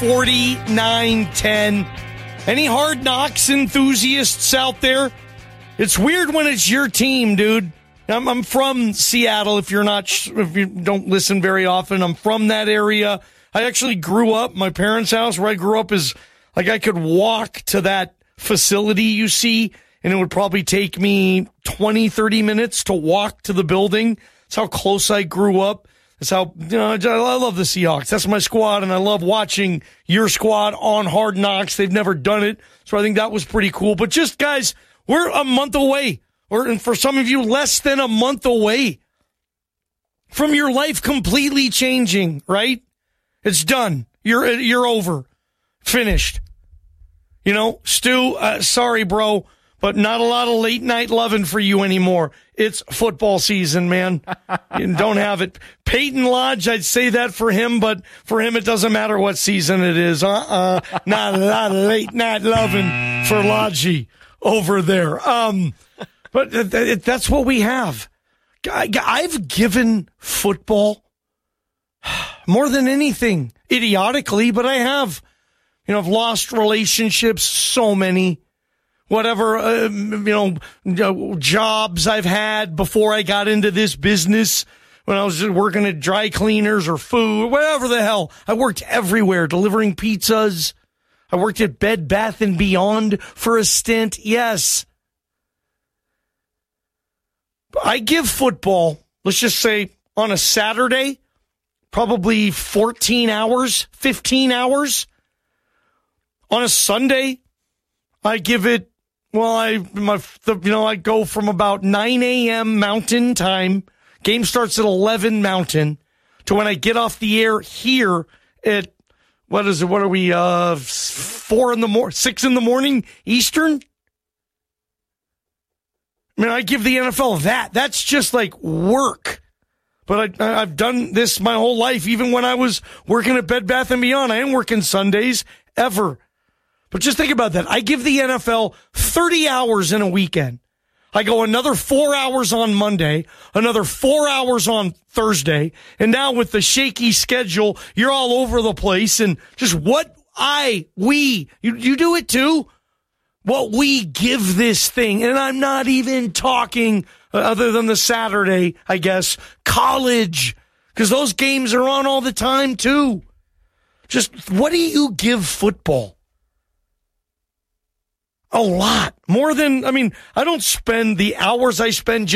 49-10. Any Hard Knocks enthusiasts out there? It's weird when it's your team, dude. I'm from Seattle. If you don't listen very often, I'm from that area. I actually grew up. My parents' house where I grew up is like I could walk to that facility you see, and it would probably take me 20, 30 minutes to walk to the building. That's how close I grew up. That's how, I love the Seahawks. That's my squad, and I love watching your squad on Hard Knocks. They've never done it, so I think that was pretty cool. But just, guys, we're a month away, and for some of you, less than a month away from your life completely changing, right? It's done. You're over. Finished. Stu, sorry, bro, but not a lot of late night loving for you anymore. It's football season, man. You don't have it. Peyton Lodge, I'd say that for him, but for him, it doesn't matter what season it is. Not a lot of late night loving for Lodgy over there. But that's what we have. I've given football more than anything, idiotically, but I have. I've lost relationships, so many. Whatever, jobs I've had before I got into this business, when I was working at dry cleaners or food, whatever the hell. I worked everywhere, delivering pizzas. I worked at Bed Bath & Beyond for a stint. Yes. I give football, let's just say, on a Saturday, probably 14 hours, 15 hours. On a Sunday, I give it, I go from about 9 a.m. Mountain Time. Game starts at 11 Mountain to when I get off the air here at, what is it? What are we, 6 in the morning Eastern? I give the NFL that. That's just like work. But I've done this my whole life, even when I was working at Bed Bath & Beyond. I didn't work on Sundays, ever. But just think about that. I give the NFL 30 hours in a weekend. I go another 4 hours on Monday, another 4 hours on Thursday, and now with the shaky schedule, you're all over the place. And just you do it too? What we give this thing, and I'm not even talking, other than the Saturday, I guess, college, because those games are on all the time too. Just what do you give football? A lot. More than, I don't spend the hours I spend